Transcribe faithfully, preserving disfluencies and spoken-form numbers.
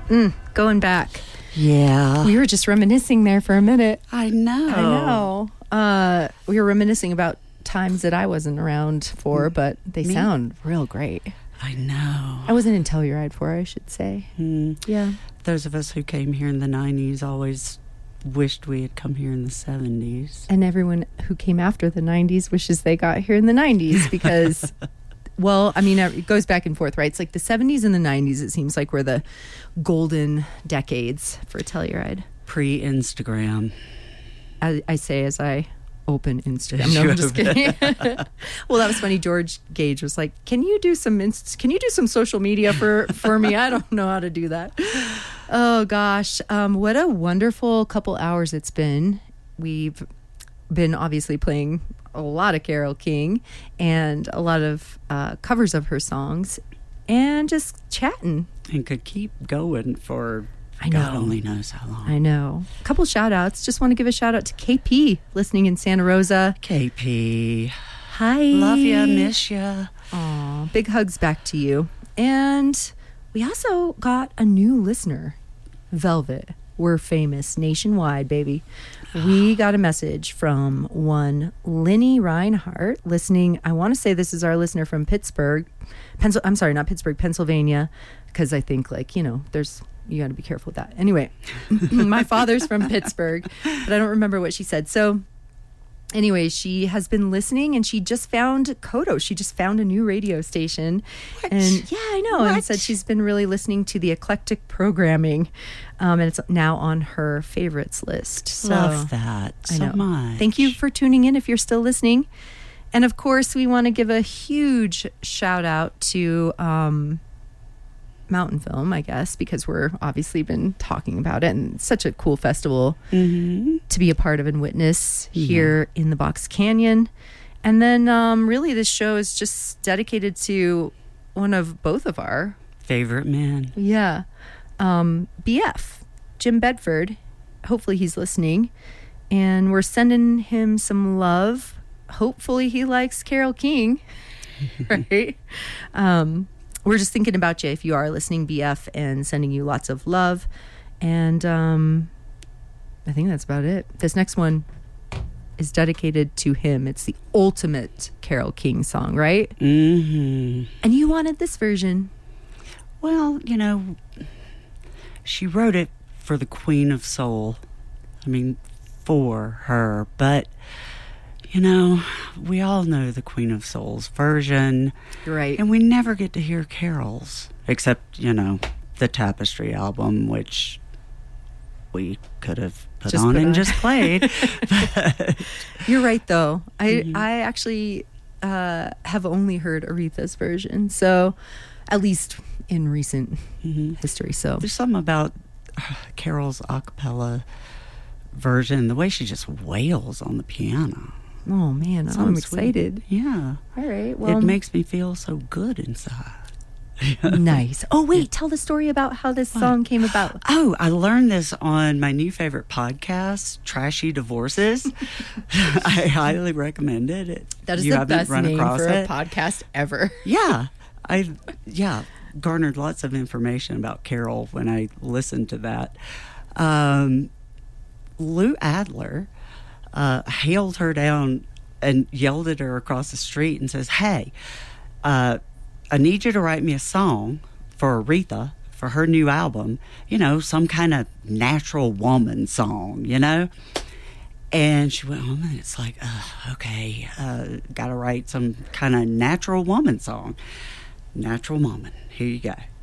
Mm, going back. Yeah. We were just reminiscing there for a minute. I know. I know. Uh, we were reminiscing about times that I wasn't around for, but they Me? sound real great. I know. I wasn't in Telluride for, I should say. Mm. Yeah. Those of us who came here in the nineties always wished we had come here in the seventies. And everyone who came after the nineties wishes they got here in the nineties because, well, I mean, it goes back and forth, right? It's like the seventies and the nineties, it seems like, were the golden decades for Telluride. Pre-Instagram. I, I say as I open Instagram. You No, I'm just kidding. Well, that was funny. George Gage was like, "Can you do some inst- Can you do some social media for for me? I don't know how to do that." Oh gosh, um, what a wonderful couple hours it's been. We've been obviously playing a lot of Carole King and a lot of uh, covers of her songs, and just chatting. And could keep going for I know. God only knows how long. I know. A couple shout outs. Just want to give a shout out to K P listening in Santa Rosa. K P. Hi. Love ya, miss ya. Aw, big hugs back to you. And we also got a new listener, Velvet. We're famous nationwide, baby. We got a message from one Linny Reinhardt listening. I want to say this is our listener from Pittsburgh. Pencil. I'm sorry, not Pittsburgh, Pennsylvania, because I think, like, you know, there's... You got to be careful with that. Anyway, my father's from Pittsburgh, but I don't remember what she said. So anyway, she has been listening and she just found Kodo. She just found a new radio station. What? And yeah, I know. What? And said she's been really listening to the eclectic programming. Um, and it's now on her favorites list. So Love that I so know. much. Thank you for tuning in if you're still listening. And of course, we want to give a huge shout out to... Um, Mountain Film, I guess, because we're obviously been talking about it, and it's such a cool festival Mm-hmm. to be a part of and witness Yeah. here in the Box Canyon. And then um, really this show is just dedicated to one of both of our Favorite man. yeah um, B F, Jim Bedford. Hopefully he's listening, and we're sending him some love. Hopefully he likes Carole King. Right. um We're just thinking about you if you are listening, B F, and sending you lots of love. And um, I think that's about it. This next one is dedicated to him. It's the ultimate Carole King song, right? Mm-hmm. And you wanted this version. Well, you know, she wrote it for the Queen of Soul. I mean, for her. But, you know, we all know the Queen of Soul's version. Right. And we never get to hear Carol's. Except, you know, the Tapestry album, which we could have put Just on put and on. just played. But, You're right, though. I, Mhm. I actually uh, have only heard Aretha's version. So, at least in recent mhm. history. So, There's something about uh, Carol's a cappella version, the way she just wails on the piano. oh, man, So I'm sweet. excited. Yeah. All right. Well, It makes me feel so good inside. nice. Oh, wait, tell the story about how this What? song came about. Oh, I learned this on my new favorite podcast, Trashy Divorces. I highly recommend it. it That is you the haven't best run name across for a it? podcast ever. Yeah. I yeah, garnered lots of information about Carole when I listened to that. Um, Lou Adler uh, hailed her down and yelled at her across the street and says, "Hey, uh, I need you to write me a song for Aretha for her new album, you know, some kind of natural woman song, you know?" And she went home and it's like, uh, okay, uh, got to write some kind of natural woman song. Natural woman. Here you go.